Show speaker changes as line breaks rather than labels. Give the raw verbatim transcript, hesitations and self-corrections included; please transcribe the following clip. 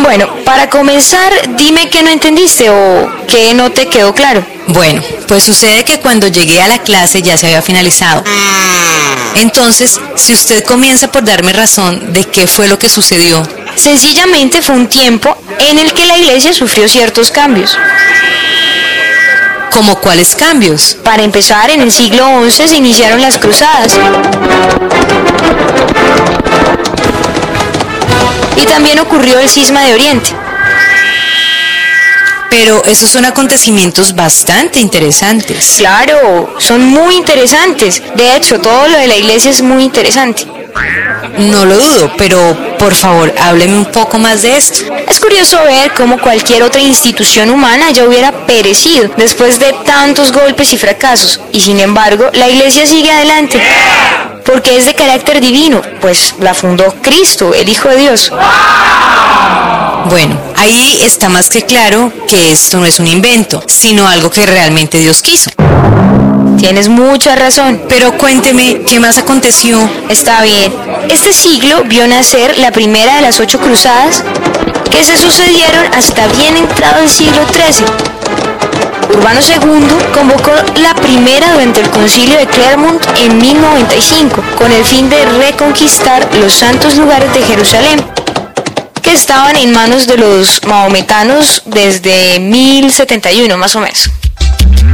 Bueno, para comenzar, dime qué no entendiste o qué no te quedó claro.
Bueno, pues sucede que cuando llegué a la clase ya se había finalizado. Entonces, si usted comienza por darme razón de qué fue lo que sucedió.
Sencillamente fue un tiempo en el que la iglesia sufrió ciertos cambios.
¿Cómo cuáles cambios?
Para empezar, en el siglo once se iniciaron las cruzadas. Y también ocurrió el cisma de Oriente.
Pero esos son acontecimientos bastante interesantes.
Claro, son muy interesantes. De hecho, todo lo de la iglesia es muy interesante.
No lo dudo, pero por favor, hábleme un poco más de esto.
Es curioso ver cómo cualquier otra institución humana ya hubiera perecido después de tantos golpes y fracasos. Y sin embargo, la iglesia sigue adelante. Porque es de carácter divino, pues la fundó Cristo, el Hijo de Dios.
Bueno, ahí está más que claro que esto no es un invento, sino algo que realmente Dios quiso.
Tienes mucha razón.
Pero cuénteme, ¿qué más aconteció?
Está bien. Este siglo vio nacer la primera de las ocho cruzadas que se sucedieron hasta bien entrado el siglo trece. Urbano segundo convocó la primera durante el concilio de Clermont en mil noventa y cinco, con el fin de reconquistar los santos lugares de Jerusalén, que estaban en manos de los mahometanos desde mil setenta y uno más o menos.